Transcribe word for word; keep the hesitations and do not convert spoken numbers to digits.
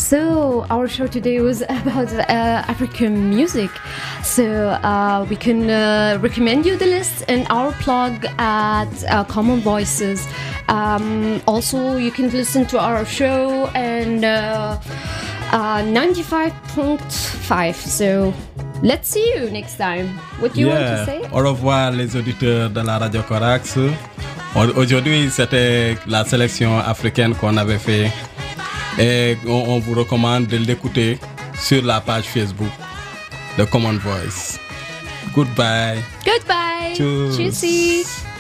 So our show today was about uh, African music. So uh, we can uh, recommend you the list and our blog at uh, Common Voices. Um, also, you can listen to our show and uh, uh, ninety-five point five. So let's see you next time. What do you yeah. want to say? Au revoir les auditeurs de la Radio Corax. Aujourd'hui, c'était la sélection africaine qu'on avait fait. Et on, on vous recommande de l'écouter sur la page Facebook de Common Voice. Goodbye. Goodbye. Tschüss. Tschüssi.